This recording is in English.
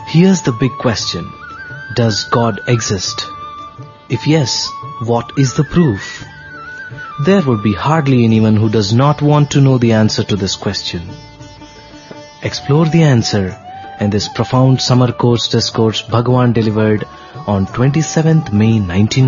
Here's the big question. Does God exist? If yes, what is the proof? There would be hardly anyone who does not want to know the answer to this question. Explore the answer in this profound summer course discourse Bhagwan delivered on 27th May 19